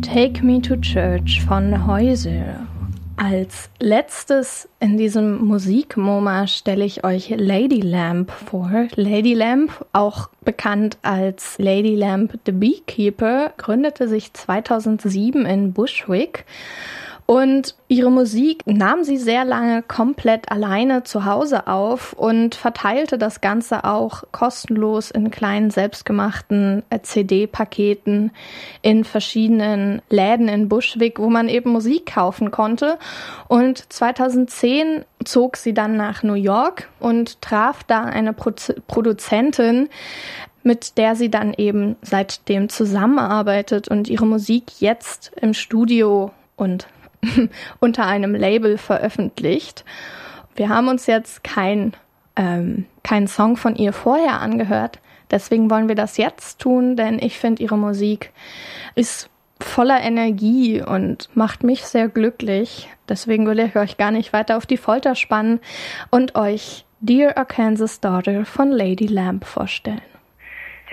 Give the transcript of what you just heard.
Take Me to Church von Heuse. Als letztes in diesem Musik-MoMA stelle ich euch Lady Lamp vor. Lady Lamp, auch bekannt als Lady Lamp the Beekeeper, gründete sich 2007 in Bushwick. Und ihre Musik nahm sie sehr lange komplett alleine zu Hause auf und verteilte das Ganze auch kostenlos in kleinen selbstgemachten CD-Paketen in verschiedenen Läden in Bushwick, wo man eben Musik kaufen konnte. Und 2010 zog sie dann nach New York und traf da eine Produzentin, mit der sie dann eben seitdem zusammenarbeitet und ihre Musik jetzt im Studio und unter einem Label veröffentlicht. Wir haben uns jetzt keinen Song von ihr vorher angehört, deswegen wollen wir das jetzt tun, denn ich finde, ihre Musik ist voller Energie und macht mich sehr glücklich. Deswegen will ich euch gar nicht weiter auf die Folter spannen und euch Dear Arkansas Daughter von Lady Lamp vorstellen.